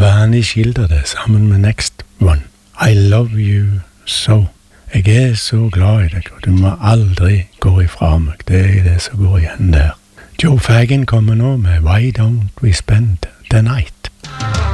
var han I skildret det sammen med Next One. I love you so. Jeg så glad I deg, og du må aldri gå ifra meg. Det det som går igjen der. Joe Fagin kommer nå med Why Don't We Spend the Night?